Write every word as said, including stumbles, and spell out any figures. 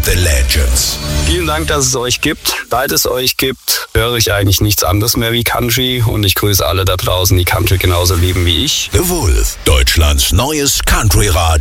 The Legends. Vielen Dank, dass es euch gibt. Seit es euch gibt, höre ich eigentlich nichts anderes mehr wie Country. Und ich grüße alle da draußen, die Country genauso lieben wie ich. The Wolf, Deutschlands neues Country-Radio.